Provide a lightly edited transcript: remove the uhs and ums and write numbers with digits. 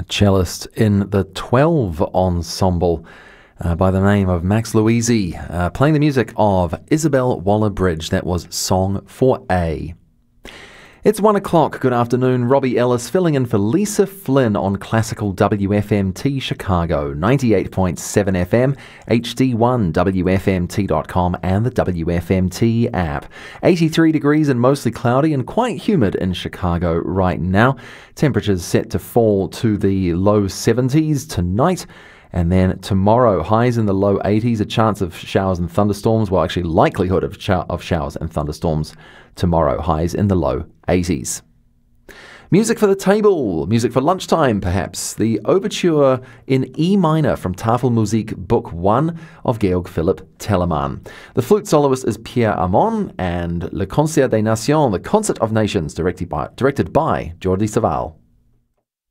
cellist in the 12 Ensemble by the name of Max Louisi, playing the music of Isabel Waller-Bridge. That was Song for A. It's 1 o'clock. Good afternoon. Robbie Ellis filling in for Lisa Flynn on classical WFMT Chicago, 98.7 FM, HD1, WFMT.com and the WFMT app. 83 degrees and mostly cloudy and quite humid in Chicago right now. Temperatures set to fall to the low 70s tonight. And then tomorrow, highs in the low 80s, a chance of showers and thunderstorms. Well, actually, likelihood of showers and thunderstorms tomorrow, highs in the low 80s. Music for the table, music for lunchtime, perhaps. The overture in E minor from Tafelmusik Book 1 of Georg Philipp Telemann. The flute soloist is Pierre Amon, and Le Concert des Nations, the Concert of Nations, directed by Jordi Savall.